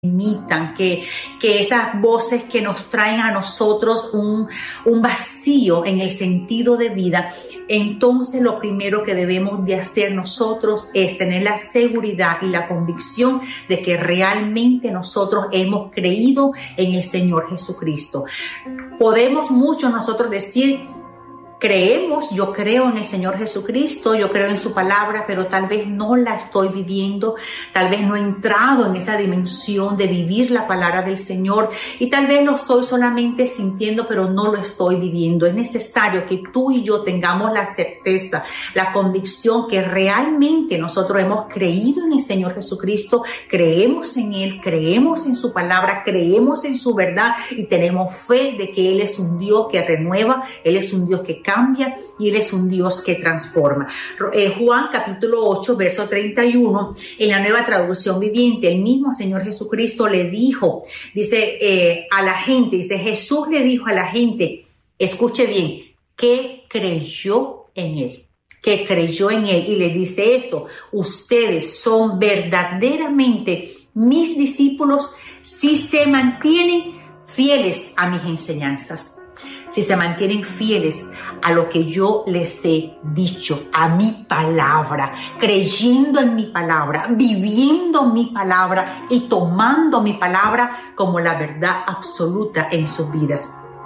limitan, que esas voces que nos traen a nosotros un vacío en el sentido de vida. Entonces lo primero que debemos de hacer nosotros es tener la seguridad y la convicción de que realmente nosotros hemos creído en el Señor Jesucristo. Podemos muchos nosotros decir, creemos, yo creo en el Señor Jesucristo, yo creo en su palabra, pero tal vez no la estoy viviendo, tal vez no he entrado en esa dimensión de vivir la palabra del Señor y tal vez lo estoy solamente sintiendo, pero no lo estoy viviendo. Es necesario que tú y yo tengamos la certeza, la convicción que realmente nosotros hemos creído en el Señor Jesucristo, creemos en Él, creemos en su palabra, creemos en su verdad y tenemos fe de que Él es un Dios que renueva, Él es un Dios que cambia y Él es un Dios que transforma. Juan capítulo 8 verso 31 en la Nueva Traducción Viviente, el mismo Señor Jesucristo le dijo, dice a la gente, dice Jesús le dijo a la gente, escuche bien, que creyó en Él. Que creyó en Él y le dice esto, ustedes son verdaderamente mis discípulos si se mantienen fieles a mis enseñanzas. Si se mantienen fieles a lo que yo les he dicho, a mi palabra, creyendo en mi palabra, viviendo mi palabra y tomando mi palabra como la verdad absoluta en sus vidas.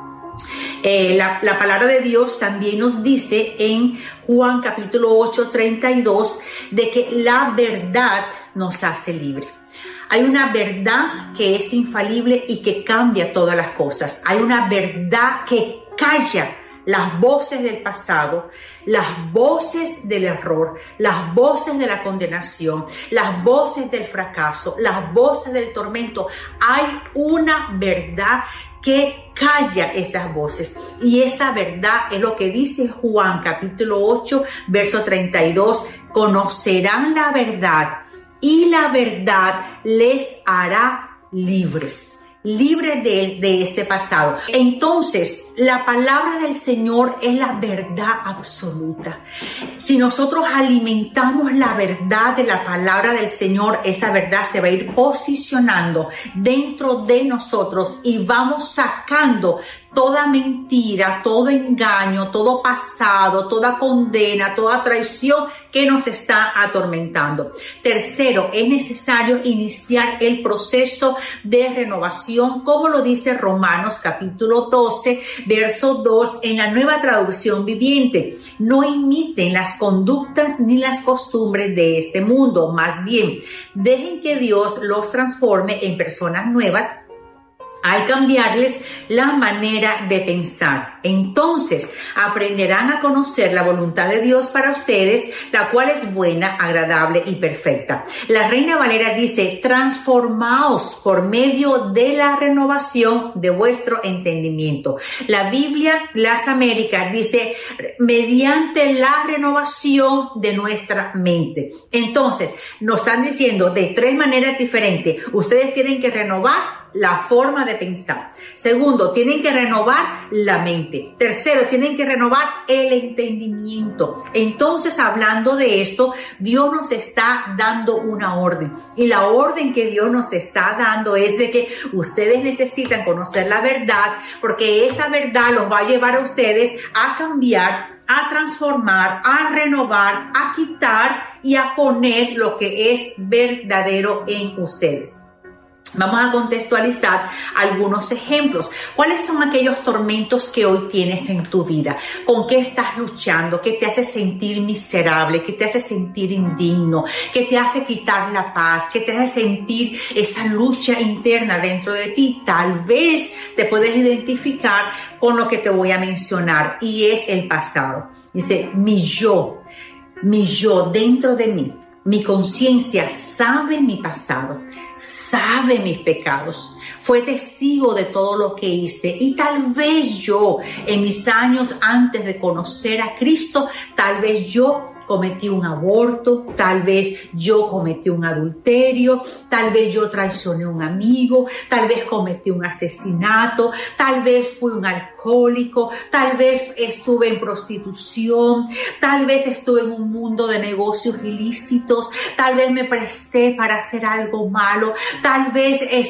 La palabra de Dios también nos dice en Juan capítulo 8, 32, de que la verdad nos hace libre. Hay una verdad que es infalible y que cambia todas las cosas. Hay una verdad que calla las voces del pasado, las voces del error, las voces de la condenación, las voces del fracaso, las voces del tormento. Hay una verdad que calla esas voces. Y esa verdad es lo que dice Juan capítulo 8, verso 32. Conocerán la verdad y la verdad les hará libres de ese pasado. Entonces, la palabra del Señor es la verdad absoluta. Si nosotros alimentamos la verdad de la palabra del Señor, esa verdad se va a ir posicionando dentro de nosotros y vamos sacando toda mentira, todo engaño, todo pasado, toda condena, toda traición que nos está atormentando. Tercero, es necesario iniciar el proceso de renovación, como lo dice Romanos capítulo 12, verso 2, en la Nueva Traducción Viviente. No imiten las conductas ni las costumbres de este mundo, más bien, dejen que Dios los transforme en personas nuevas al cambiarles la manera de pensar. Entonces aprenderán a conocer la voluntad de Dios para ustedes, la cual es buena, agradable y perfecta. La Reina Valera dice, transformaos por medio de la renovación de vuestro entendimiento. La Biblia, las Américas, dice, mediante la renovación de nuestra mente. Entonces, nos están diciendo de tres maneras diferentes. Ustedes tienen que renovar la forma de pensar. Segundo, tienen que renovar la mente. Tercero, tienen que renovar el entendimiento. Entonces, hablando de esto, Dios nos está dando una orden. Y la orden que Dios nos está dando es de que ustedes necesitan conocer la verdad, porque esa verdad los va a llevar a ustedes a cambiar, a transformar, a renovar, a quitar y a poner lo que es verdadero en ustedes. Vamos a contextualizar algunos ejemplos. ¿Cuáles son aquellos tormentos que hoy tienes en tu vida? ¿Con qué estás luchando? ¿Qué te hace sentir miserable? ¿Qué te hace sentir indigno? ¿Qué te hace quitar la paz? ¿Qué te hace sentir esa lucha interna dentro de ti? Tal vez te puedes identificar con lo que te voy a mencionar y es el pasado. Dice, mi yo dentro de mí. Mi conciencia sabe mi pasado, sabe mis pecados, fue testigo de todo lo que hice y tal vez yo en mis años antes de conocer a Cristo, tal vez yo cometí un aborto, tal vez yo cometí un adulterio, tal vez yo traicioné a un amigo, tal vez cometí un asesinato, tal vez fui un alcohólico, tal vez estuve en prostitución, tal vez estuve en un mundo de negocios ilícitos, tal vez me presté para hacer algo malo, tal vez